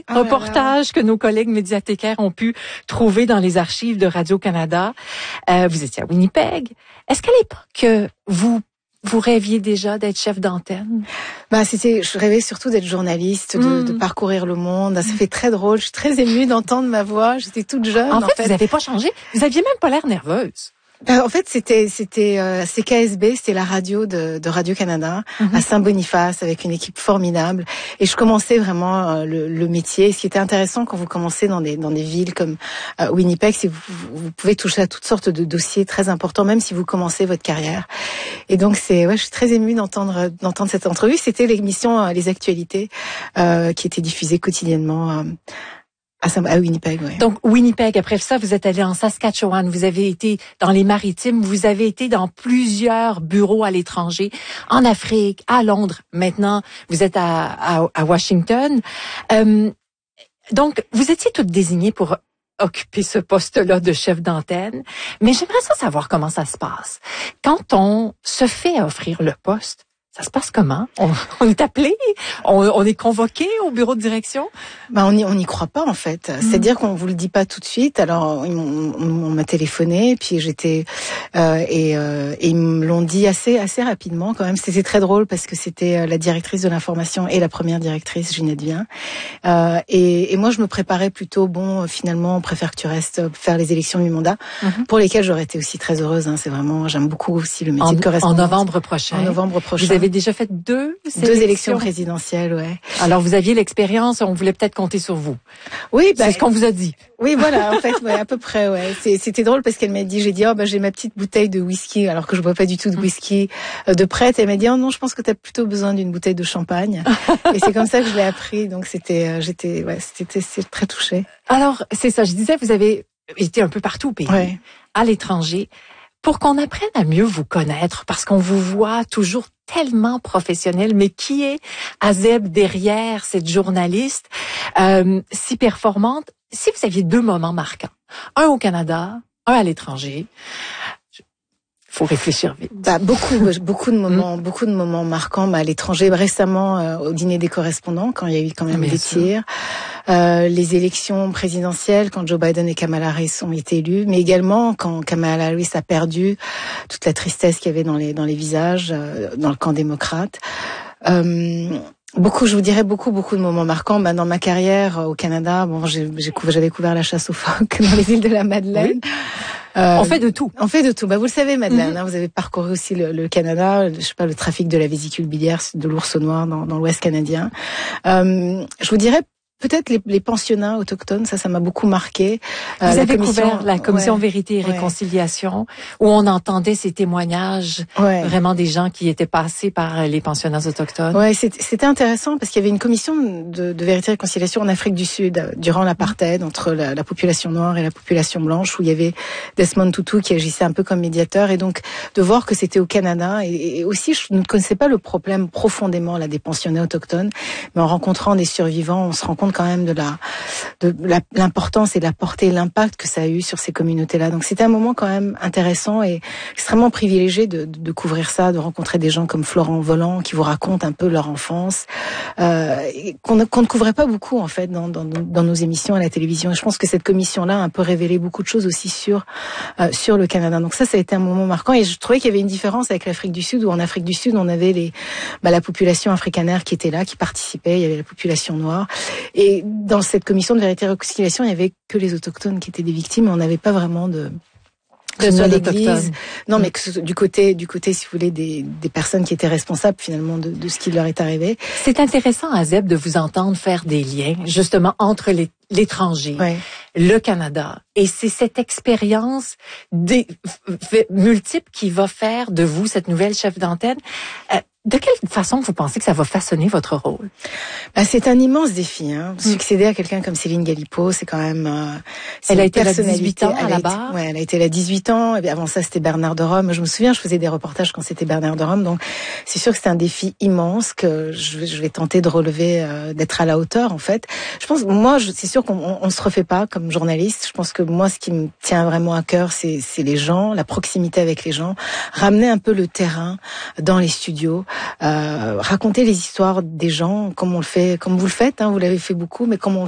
reportage que nos collègues médiathécaires ont pu trouver dans les archives de Radio-Canada. Vous étiez à Winnipeg. Est-ce qu'à l'époque, vous rêviez déjà d'être chef d'antenne? Je rêvais surtout d'être journaliste, de parcourir le monde. Ça fait très drôle. Je suis très émue d'entendre ma voix. J'étais toute jeune. En fait, vous n'avez pas changé. Vous aviez même pas l'air nerveuse. En fait, c'était CKSB, c'était la radio de Radio-Canada à Saint-Boniface avec une équipe formidable. Et je commençais vraiment le métier. Ce qui était intéressant quand vous commencez dans des villes comme Winnipeg, c'est que vous pouvez toucher à toutes sortes de dossiers très importants, même si vous commencez votre carrière. Et donc je suis très émue d'entendre cette entrevue. C'était l'émission Les Actualités qui était diffusée quotidiennement. À Winnipeg, oui. Donc, Winnipeg, après ça, vous êtes allé en Saskatchewan, vous avez été dans les Maritimes, vous avez été dans plusieurs bureaux à l'étranger, en Afrique, à Londres. Maintenant, vous êtes à Washington. Donc, vous étiez toutes désignées pour occuper ce poste-là de chef d'antenne. Mais j'aimerais savoir comment ça se passe. Quand on se fait offrir le poste, ça se passe comment? On est appelé? On est convoqué au bureau de direction? On n'y croit pas, en fait. C'est-à-dire qu'on vous le dit pas tout de suite. Alors, on m'a téléphoné, puis j'étais, et ils me l'ont dit assez rapidement, quand même. C'était très drôle parce que c'était la directrice de l'information et la première directrice, Ginette Vien. Et moi, je me préparais plutôt, finalement, on préfère que tu restes faire les élections mi-mandat, pour lesquelles j'aurais été aussi très heureuse, hein. C'est vraiment, j'aime beaucoup aussi le métier de correspondante. En novembre prochain. Vous avez déjà fait deux élections présidentielles, ouais. Alors, vous aviez l'expérience, on voulait peut-être compter sur vous. Oui, c'est ce qu'on vous a dit. Oui, voilà, en fait, ouais, à peu près, ouais. C'était drôle parce qu'elle m'a dit, j'ai ma petite bouteille de whisky, alors que je bois pas du tout de whisky de prête. Elle m'a dit, oh non, je pense que t'as plutôt besoin d'une bouteille de champagne. Et c'est comme ça que je l'ai appris. Donc c'était très touchée. Alors, c'est ça, je disais, vous avez été un peu partout au pays, à l'étranger. Pour qu'on apprenne à mieux vous connaître, parce qu'on vous voit toujours tellement professionnel, mais qui est Azeb derrière cette journaliste si performante? Si vous aviez deux moments marquants, un au Canada, un à l'étranger, faut réfléchir vite. Beaucoup de moments marquants à l'étranger. Récemment, au dîner des correspondants, quand il y a eu quand même des tirs. Les élections présidentielles, quand Joe Biden et Kamala Harris ont été élus, mais également quand Kamala Harris a perdu, toute la tristesse qu'il y avait dans les visages, dans le camp démocrate. Je vous dirais beaucoup de moments marquants. Dans ma carrière au Canada, j'avais couvert la chasse aux phoques dans les îles de la Madeleine. Oui. On fait de tout. Vous le savez, Madeleine, vous avez parcouru aussi le Canada, le trafic de la vésicule biliaire de l'ours noir dans l'Ouest canadien. Je vous dirais peut-être les pensionnats autochtones, ça m'a beaucoup marqué. Vous avez couvert la commission Vérité et Réconciliation, où on entendait ces témoignages vraiment des gens qui étaient passés par les pensionnats autochtones. Ouais, c'était intéressant parce qu'il y avait une commission de Vérité et Réconciliation en Afrique du Sud durant l'apartheid entre la population noire et la population blanche, où il y avait Desmond Tutu qui agissait un peu comme médiateur, et donc de voir que c'était au Canada, et aussi je ne connaissais pas le problème profondément des pensionnats autochtones, mais en rencontrant des survivants, on se rend compte quand même de l'importance et de la portée et l'impact que ça a eu sur ces communautés-là. Donc c'était un moment quand même intéressant et extrêmement privilégié de couvrir ça, de rencontrer des gens comme Florent Volant qui vous racontent un peu leur enfance, qu'on ne couvrait pas beaucoup en fait dans nos émissions à la télévision. Et je pense que cette commission-là a un peu révélé beaucoup de choses aussi sur le Canada. Donc ça a été un moment marquant, et je trouvais qu'il y avait une différence avec l'Afrique du Sud, où en Afrique du Sud on avait la population africanaire qui était là, qui participait, il y avait la population noire. Et dans cette commission de Vérité et Réconciliation, il n'y avait que les autochtones qui étaient des victimes, et on n'avait pas vraiment que ce soit l'Église, non, mais que du côté, si vous voulez, des personnes qui étaient responsables finalement de ce qui leur est arrivé. C'est intéressant, Azeb, de vous entendre faire des liens justement entre l'étranger, le Canada, et c'est cette expérience multiple qui va faire de vous cette nouvelle chef d'antenne. De quelle façon vous pensez que ça va façonner votre rôle? C'est un immense défi. Succéder à quelqu'un comme Céline Galipeau, c'est quand même... Elle a été là 18 ans à la barre. Ouais, elle a été là 18 ans. Et avant ça, c'était Bernard de Rome. Je me souviens, je faisais des reportages quand c'était Bernard de Rome. Donc, c'est sûr que c'est un défi immense que je vais tenter de relever, d'être à la hauteur, en fait. Je pense, c'est sûr qu'on se refait pas comme journaliste. Je pense que moi, ce qui me tient vraiment à cœur, c'est les gens, la proximité avec les gens, ramener un peu le terrain dans les studios. Raconter les histoires des gens comme vous le faites, vous l'avez fait beaucoup, mais comme on